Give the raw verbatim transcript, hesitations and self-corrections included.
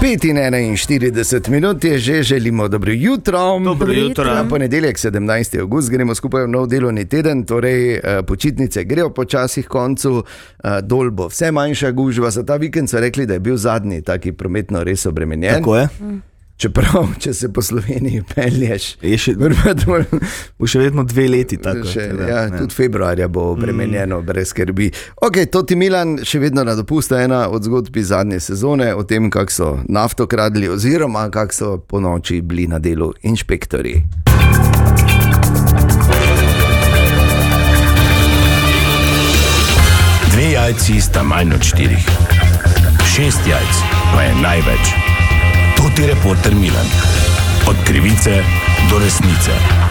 pet in enainštirideset minut je že, želimo dobro jutro. Dobro jutro. Na ponedeljek, sedemnajsti avgust, gremo skupaj v nov delovni teden, torej počitnice grejo počasi k koncu, dol bo vse manjša gužva. Za ta vikend so rekli, da je bil zadnji taki prometno res obremenjen. Tako je. Čeprav, če se po Sloveniji pelješ, je še, dol, bo še vedno dve leti tako. Še, da, ja, ne. tudi februarja bo obremenjeno, mm. brez skrbi. Ok, to ti Milan še vedno na dopustu, ena od zgodb iz zadnje sezone o tem, kako so nafto kradli oziroma kako so po noči bili na delu inšpektorji. Dve jajci sta manj od štirih. Šest jajc pa je največ. To ti reporter Milan. Od krivice do resnice.